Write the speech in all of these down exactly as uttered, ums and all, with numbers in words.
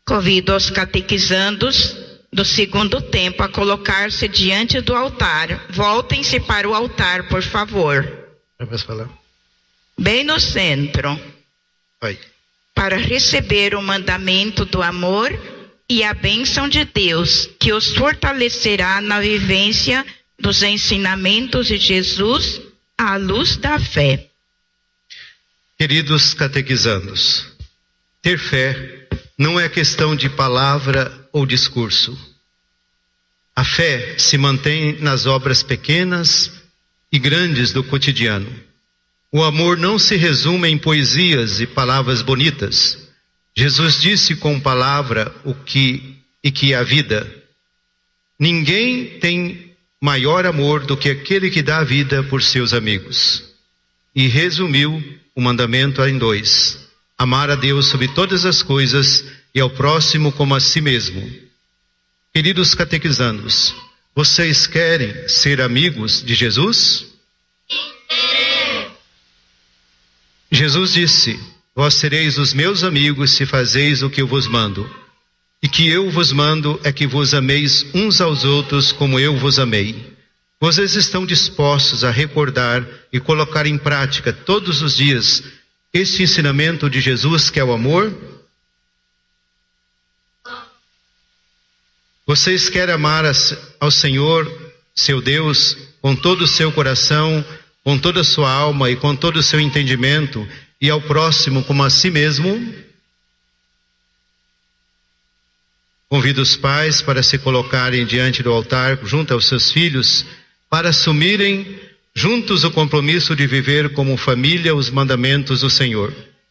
Convido os catequizandos do segundo tempo a colocar-se diante do altar. Voltem-se para o altar, por favor. Vamos falar. Bem no centro. Vai. Para receber o mandamento do amor e a bênção de Deus, que os fortalecerá na vivência dos ensinamentos de Jesus à luz da fé. Queridos catequizandos, ter fé não é questão de palavra ou discurso. A fé se mantém nas obras pequenas e grandes do cotidiano. O amor não se resume em poesias e palavras bonitas. Jesus disse com palavra o que e que é a vida. Ninguém tem maior amor do que aquele que dá a vida por seus amigos. E resumiu o mandamento em dois: amar a Deus sobre todas as coisas e ao próximo como a si mesmo. Queridos catequizandos, vocês querem ser amigos de Jesus? Jesus disse: vós sereis os meus amigos se fazeis o que eu vos mando. E que eu vos mando é que vos ameis uns aos outros como eu vos amei. Vocês estão dispostos a recordar e colocar em prática todos os dias este ensinamento de Jesus, que é o amor? Vocês querem amar ao Senhor, seu Deus, com todo o seu coração, com toda a sua alma e com todo o seu entendimento, e ao próximo como a si mesmo? Convido os pais para se colocarem diante do altar junto aos seus filhos, para assumirem juntos o compromisso de viver como família os mandamentos do Senhor.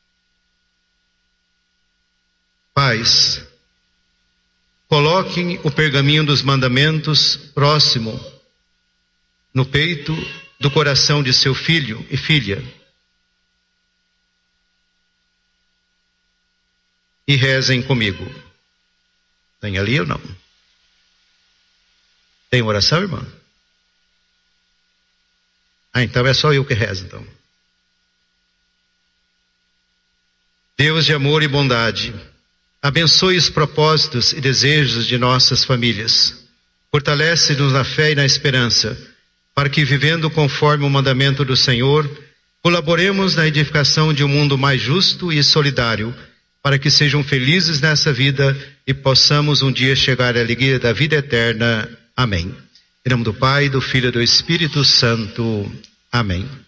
Pais, coloquem o pergaminho dos mandamentos próximo no peito do coração de seu filho e filha. E rezem comigo. Tem ali ou não? Tem oração, irmão? Ah, então é só eu que rezo, então. Deus de amor e bondade, abençoe os propósitos e desejos de nossas famílias. Fortalece-nos na fé e na esperança, para que, vivendo conforme o mandamento do Senhor, colaboremos na edificação de um mundo mais justo e solidário, para que sejam felizes nessa vida e possamos um dia chegar à alegria da vida eterna. Amém. Em nome do Pai, do Filho e do Espírito Santo. Amém.